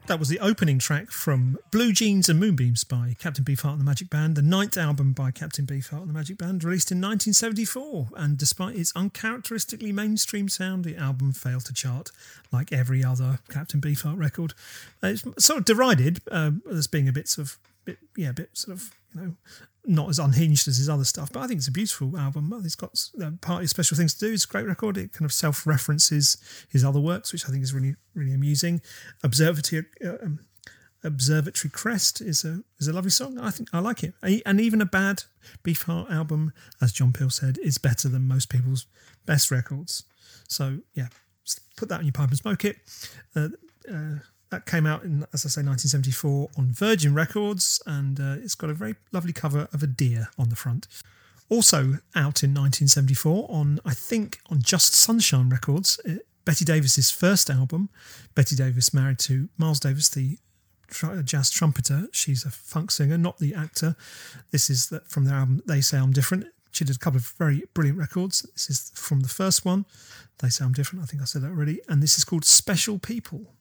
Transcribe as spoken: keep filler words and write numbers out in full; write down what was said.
That was the opening track from Blue Jeans and Moonbeams by Captain Beefheart and the Magic Band, the ninth album by Captain Beefheart and the Magic Band, released in nineteen seventy-four. And despite its uncharacteristically mainstream sound, the album failed to chart like every other Captain Beefheart record. It's sort of derided uh, as being a bit sort of, bit, yeah, a bit sort of, you know, not as unhinged as his other stuff, but I think it's a beautiful album. It's got uh, Party Special Things to Do. It's a great record. It kind of self-references his other works, which I think is really, really amusing. Observatory, uh, um, Observatory Crest is a is a lovely song. I think I like it. And even a bad Beefheart album, as John Peel said, is better than most people's best records. So yeah, put that in your pipe and smoke it. Uh, uh, That came out in, as I say, nineteen seventy-four on Virgin Records, and uh, it's got a very lovely cover of a deer on the front. Also out in nineteen seventy-four on, I think, on Just Sunshine Records, uh, Betty Davis's first album. Betty Davis married to Miles Davis, the tr- jazz trumpeter. She's a funk singer, not the actor. This is the, from their album They Say I'm Different. She did a couple of very brilliant records. This is from the first one, They Say I'm Different. I think I said that already. And this is called Special People.